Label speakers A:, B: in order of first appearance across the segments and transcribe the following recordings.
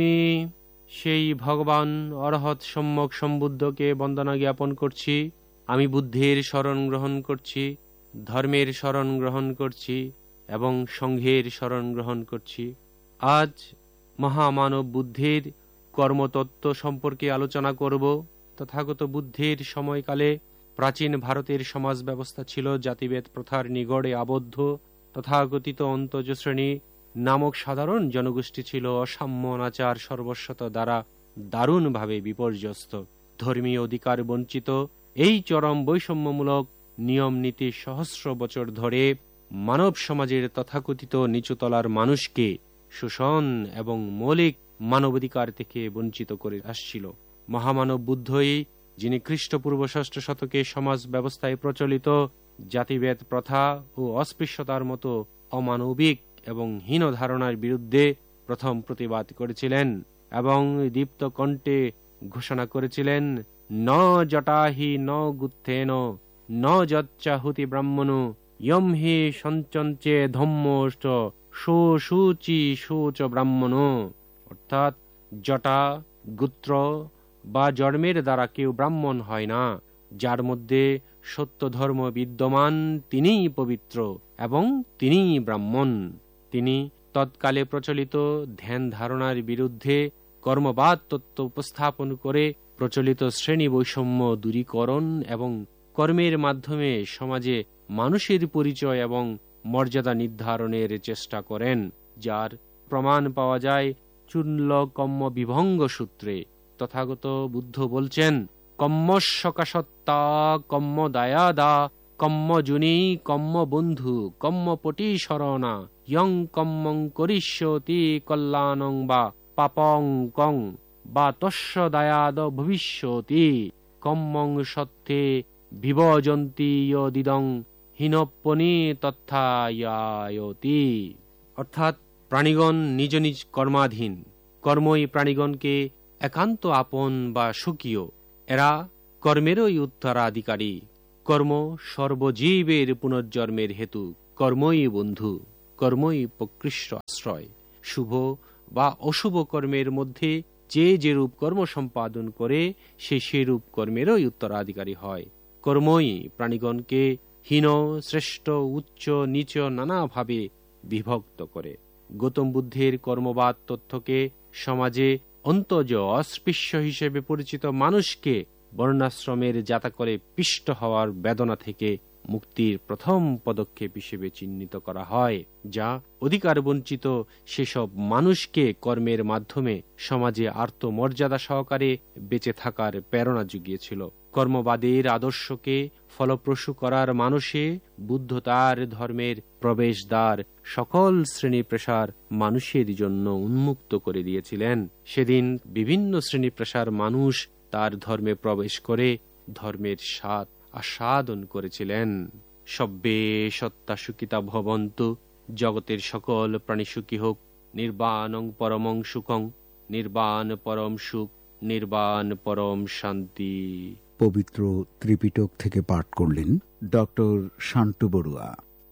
A: সেই ভগবান অরহৎ সম্যক সম্বুদ্ধকে বন্দনা জ্ঞাপন করছি। আমি বুদ্ধের শরণ গ্রহণ করছি, ধর্মের শরণ গ্রহণ করছি এবং সংঘের শরণ গ্রহণ করছি। আজ মহামানব বুদ্ধের কর্মতত্ত্ব সম্পর্কে আলোচনা করব। তথাগত বুদ্ধের সময়কালে প্রাচীন ভারতের সমাজ ব্যবস্থা ছিল জাতিভেদ প্রথার নিগড়ে আবদ্ধ। তথাকথিত অন্তঃশ্রেণী নামক সাধারণ জনগোষ্ঠী ছিল অসাম্য অনাচার সর্বস্বত দ্বারা দারুণভাবে বিপর্যস্ত, ধর্মীয় অধিকার বঞ্চিত। এই চরম বৈষম্যমূলক নিয়ম নীতি সহস্র বছর ধরে মানব সমাজের তথাকথিত নিচুতলার মানুষকে শোষণ এবং মৌলিক মানবাধিকার থেকে বঞ্চিত করে আসছিল। মহামানব বুদ্ধই, যিনি খ্রিস্টপূর্ব ষষ্ঠ শতকে সমাজ ব্যবস্থায় প্রচলিত জাতিভেদ প্রথা ও অস্পৃশ্যতার মতো অমানবিক এবং হীন ধারণার বিরুদ্ধে প্রথম প্রতিবাদ করেছিলেন এবং দীপ্ত কণ্ঠে ঘোষণা করেছিলেন, ন জটাহি ন গুত্থেন ন যচ্চাহুতি ব্রাহ্মণো ইয়ম হি সঞ্চঞ্চে ধম্মশ্চ সুচি সুচ ব্রাহ্মণ। অর্থাৎ জটা, গোত্র বা জন্মের দ্বারা কেউ ব্রাহ্মণ হয় না। যার মধ্যে সত্য ধর্ম বিদ্যমান তিনিই পবিত্র এবং তিনিই ব্রাহ্মণ। তিনি তৎকালে প্রচলিত ধ্যান ধারণার বিরুদ্ধে কর্মবাদ তত্ত্ব উপস্থাপন করে প্রচলিত শ্রেণী বৈষম্য দূরীকরণ এবং কর্মের মাধ্যমে সমাজে মানুষের পরিচয় এবং মর্যাদা নির্ধারণের চেষ্টা করেন, যার প্রমাণ পাওয়া যায় চুল্ল কম্ম বিভঙ্গ সূত্রে। তথাগত বুদ্ধ বলছেন, কম্মস্বকাশত্তা কম্ম দায়াদা কম্ম জুনি কম্ম বন্ধু কম্ম পটি শরণা ইয়ং কম্মং করিষ্যতি কল্যাণং বা পাপং কং বা তস্য দায়াদ ভবিষ্যতি কম্মং সত্যে বিভজন্তি ইয়দিদং হীনপ্পনি তথায়ায়তি। অর্থাৎ প্রাণীগণ নিজ নিজ কর্মাধীন, কর্মই প্রাণীগণকে একান্ত আপন বা স্বকীয়। এরা কর্মেরই উত্তরাধিকারী। কর্ম সর্বজীবের পুনর্জন্মের হেতু। কর্মই বন্ধু, কর্মই প্রকৃষ্ট আশ্রয়। শুভ বা অশুভ কর্মের মধ্যে যে যেরূপ কর্ম সম্পাদন করে সে সেরূপ কর্মেরই উত্তরাধিকারী হয়। কর্মই প্রাণীগণকে হীন, শ্রেষ্ঠ, উচ্চ, নিচ নানাভাবে বিভক্ত করে। গৌতম বুদ্ধের কর্মবাদ তথ্যকে সমাজে অন্তজ অস্পৃশ্য হিসেবে পরিচিত মানুষকে বর্ণাশ্রমের যাতা করে পিষ্ট হওয়ার বেদনা থেকে মুক্তির প্রথম পদক্ষেপ হিসেবে চিহ্নিত করা হয়, যা অধিকার বঞ্চিত সেসব মানুষকে কর্মের মাধ্যমে সমাজে আত্মমর্যাদা সহকারে বেঁচে থাকার প্রেরণা জুগিয়েছিল। কর্মবাদের আদর্শকে ফলপ্রসূ করার মানসে বুদ্ধ তার ধর্মের প্রবেশদ্বার সকল শ্রেণী পেশার মানুষের জন্য উন্মুক্ত করে দিয়েছিলেন। সেদিন বিভিন্ন শ্রেণী পেশার মানুষ তার ধর্মে প্রবেশ করে ধর্মের স্বাদ আস্বাদন করেছিলেন। সব্যে সত্তা সুখিতা ভবন্তু, জগতের সকল প্রাণী সুখী হোক। নির্বাণং পরমং সুখং, নির্বাণ পরম সুখ, নির্বাণ পরম শান্তি।
B: পবিত্র ত্রিপিটক থেকে পাঠ করলেন ডক্টর শান্তু বড়ুয়া।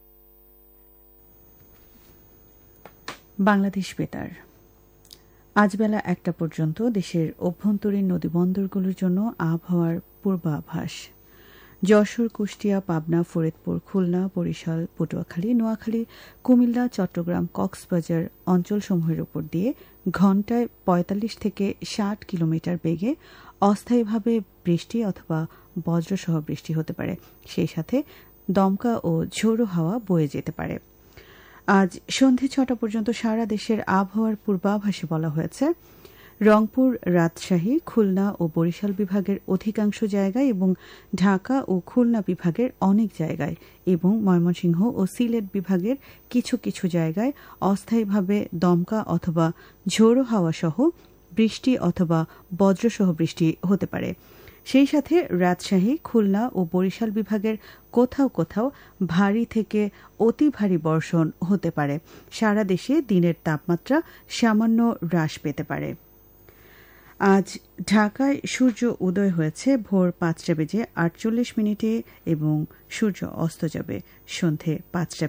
C: বাংলাদেশ বেতার। আজ বেলা 1টা পর্যন্ত দেশের অভ্যন্তরীণ নদীবন্দরগুলোর জন্য আবহাওয়ার পূর্বাভাস। যশোর, কুষ্টিয়া, পাবনা, ফরিদপুর, খুলনা, বরিশাল, পটুয়াখালী, নোয়াখালী, কুমিল্লা, চট্টগ্রাম, কক্সবাজার অঞ্চলসমূহের উপর দিয়ে ঘণ্টায় 45 থেকে 60 কিলোমিটার বেগে অস্থায়ীভাবে বৃষ্টি অথবা বজ্রসহ বৃষ্টি হতে পারে। সেই সাথে দমকা ও ঝোড়ো হাওয়া বয়ে যেতে পারে। আজ সন্ধে 6টা পর্যন্ত সারা দেশের আবহাওয়ার পূর্বাভাসে বলা হয়েছে, রংপুর, রাজশাহী, খুলনা ও বরিশাল বিভাগের অধিকাংশ জায়গায় এবং ঢাকা ও খুলনা বিভাগের অনেক জায়গায় এবং ময়মনসিংহ ও সিলেট বিভাগের কিছু কিছু জায়গায় অস্থায়ীভাবে দমকা অথবা ঝোড়ো হাওয়া সহ বৃষ্টি অথবা বজ্রসহ বৃষ্টি হতে পারে। সেই সাথে রাজশাহী, খুলনা ও বরিশাল বিভাগের কোথাও কোথাও ভারী থেকে অতি ভারী বর্ষণ হতে পারে। সারা দেশে দিনের তাপমাত্রা সামান্য হ্রাস পেতে পারে। আজ ঢাকায় সূর্য উদয় হয়েছে ভোর 5:48 এবং সূর্য অস্ত যাবে সন্ধে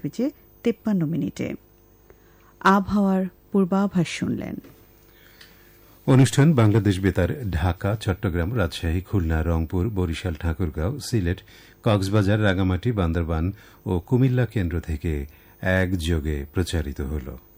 C: 5:53। আবহাওয়ার পূর্বাভাস শুনলেন।
D: অনুষ্ঠান বাংলাদেশ বেতার ঢাকা, চট্টগ্রাম, রাজশাহী, খুলনা, রংপুর, বরিশাল, ঠাকুরগাঁও, সিলেট, কক্সবাজার, রাঙামাটি, বান্দরবান ও কুমিল্লা কেন্দ্র থেকে একযোগে প্রচারিত হলো।